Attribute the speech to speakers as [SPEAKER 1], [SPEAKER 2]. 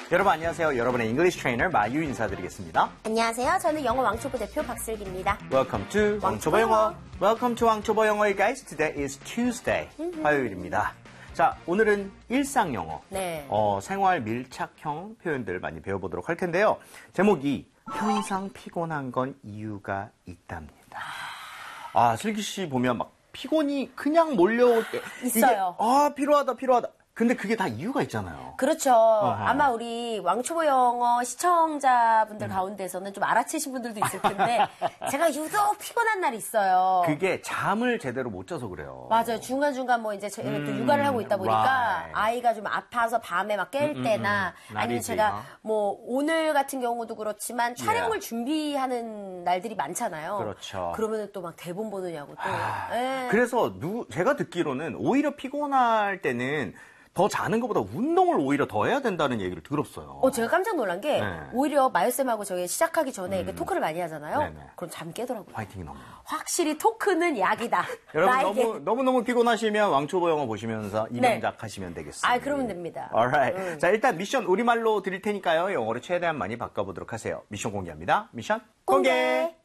[SPEAKER 1] 여러분 안녕하세요. 여러분의 잉글리시 트레이너 마유 인사드리겠습니다.
[SPEAKER 2] 안녕하세요. 저는 영어 왕초보 대표 박슬기입니다.
[SPEAKER 1] Welcome to 왕초보 영어. Welcome to 왕초보 영어, guys. Today is Tuesday. 화요일입니다. 자, 오늘은 일상 영어.
[SPEAKER 2] 네.
[SPEAKER 1] 생활 밀착형 표현들 많이 배워보도록 할 텐데요. 제목이 항상 피곤한 건 이유가 있답니다. 슬기 씨 보면 막 피곤이 그냥 몰려올 때
[SPEAKER 2] 있어요.
[SPEAKER 1] 이게, 필요하다. 근데 그게 다 이유가 있잖아요.
[SPEAKER 2] 그렇죠. 아마 우리 왕초보 영어 시청자분들 가운데서는 좀 알아채신 분들도 있을 텐데 제가 유독 피곤한 날이 있어요.
[SPEAKER 1] 그게 잠을 제대로 못 자서 그래요.
[SPEAKER 2] 맞아요. 중간중간 뭐 이제 저희가 또 육아를 하고 있다 보니까
[SPEAKER 1] Right.
[SPEAKER 2] 아이가 좀 아파서 밤에 막 깰 때나 아니면 제가 뭐 오늘 같은 경우도 그렇지만 촬영을 준비하는 날들이 많잖아요.
[SPEAKER 1] 그렇죠.
[SPEAKER 2] 그러면 또 막 대본 보느냐고 또.
[SPEAKER 1] 그래서 제가 듣기로는 오히려 피곤할 때는 더 자는 것보다 운동을 오히려 더 해야 된다는 얘기를 들었어요.
[SPEAKER 2] 제가 깜짝 놀란 게 오히려 마유쌤하고 저희 시작하기 전에 토크를 많이 하잖아요.
[SPEAKER 1] 네네.
[SPEAKER 2] 그럼 잠 깨더라고요.
[SPEAKER 1] 화이팅이 너무.
[SPEAKER 2] 확실히 토크는 약이다.
[SPEAKER 1] 여러분 너무 피곤하시면 왕초보 영어 보시면서 이명작 하시면 되겠습니다.
[SPEAKER 2] 그러면 됩니다.
[SPEAKER 1] Alright. 자, 일단 미션 우리말로 드릴 테니까요. 영어로 최대한 많이 바꿔보도록 하세요. 미션 공개합니다. 미션 공개!